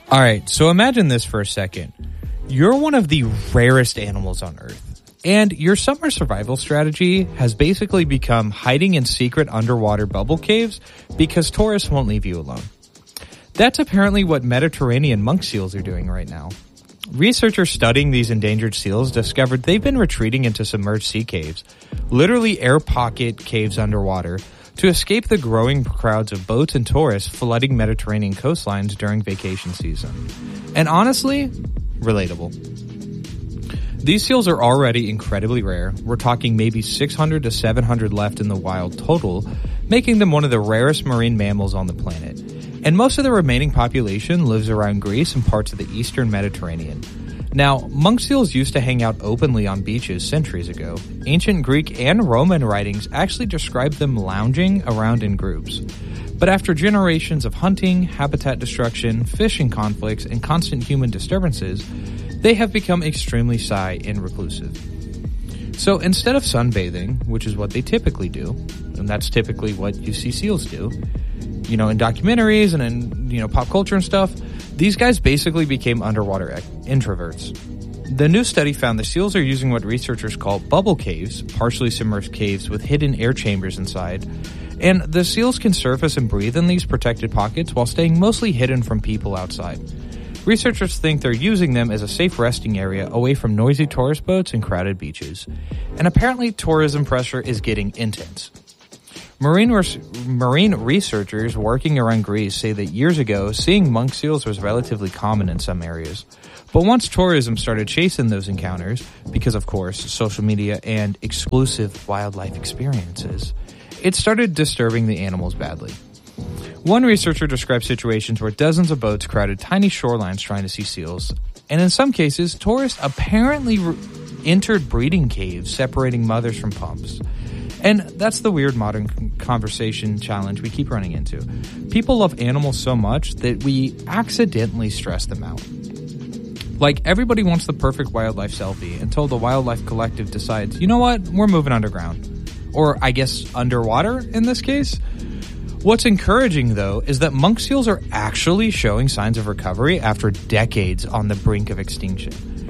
All right, so imagine this for a second. You're one of the rarest animals on Earth, and your summer survival strategy has basically become hiding in secret underwater bubble caves because tourists won't leave you alone. That's apparently what Mediterranean monk seals are doing right now. Researchers studying these endangered seals discovered they've been retreating into submerged sea caves, literally air pocket caves underwater, to escape the growing crowds of boats and tourists flooding Mediterranean coastlines during vacation season. And honestly, relatable. These seals are already incredibly rare. We're talking maybe 600 to 700 left in the wild total, making them one of the rarest marine mammals on the planet. And most of the remaining population lives around Greece and parts of the eastern Mediterranean. Now, monk seals used to hang out openly on beaches centuries ago. Ancient Greek and Roman writings actually describe them lounging around in groups. But after generations of hunting, habitat destruction, fishing conflicts, and constant human disturbances, they have become extremely shy and reclusive. So instead of sunbathing, which is what they typically do, and that's typically what you see seals do, in documentaries and in, pop culture and stuff, these guys basically became underwater introverts. The new study found the seals are using what researchers call bubble caves, partially submerged caves with hidden air chambers inside, and the seals can surface and breathe in these protected pockets while staying mostly hidden from people outside. Researchers think they're using them as a safe resting area away from noisy tourist boats and crowded beaches. And apparently tourism pressure is getting intense. Marine researchers working around Greece say that years ago, seeing monk seals was relatively common in some areas. But once tourism started chasing those encounters, because of course, social media and exclusive wildlife experiences, it started disturbing the animals badly. One researcher described situations where dozens of boats crowded tiny shorelines trying to see seals, and in some cases, tourists apparently entered breeding caves separating mothers from pups. And that's the weird modern conversation challenge we keep running into. People love animals so much that we accidentally stress them out. Like, everybody wants the perfect wildlife selfie until the Wildlife Collective decides, you know what, we're moving underground. Or, I guess, underwater in this case. What's encouraging, though, is that monk seals are actually showing signs of recovery after decades on the brink of extinction.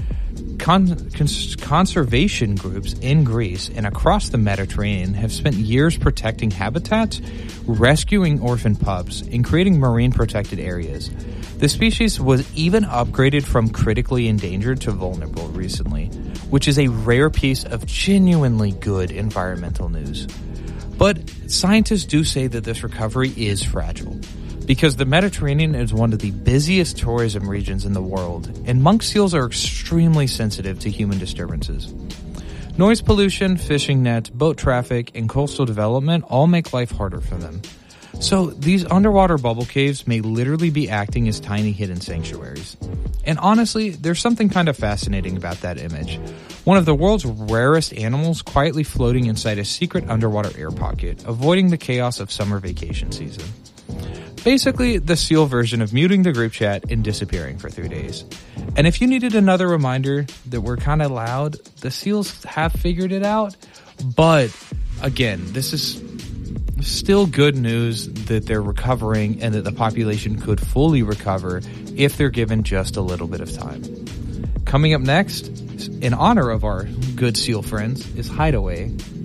Conservation groups in Greece and across the Mediterranean have spent years protecting habitats, rescuing orphan pups, and creating marine protected areas. The species was even upgraded from critically endangered to vulnerable recently, which is a rare piece of genuinely good environmental news. But scientists do say that this recovery is fragile, because the Mediterranean is one of the busiest tourism regions in the world, and monk seals are extremely sensitive to human disturbances. Noise pollution, fishing nets, boat traffic, and coastal development all make life harder for them. So these underwater bubble caves may literally be acting as tiny hidden sanctuaries. And honestly, there's something kind of fascinating about that image. One of the world's rarest animals quietly floating inside a secret underwater air pocket, avoiding the chaos of summer vacation season. Basically, the seal version of muting the group chat and disappearing for 3 days. And if you needed another reminder that we're kind of loud, the seals have figured it out. But again, this is still good news that they're recovering and that the population could fully recover if they're given just a little bit of time. Coming up next, in honor of our good seal friends, is Hideaway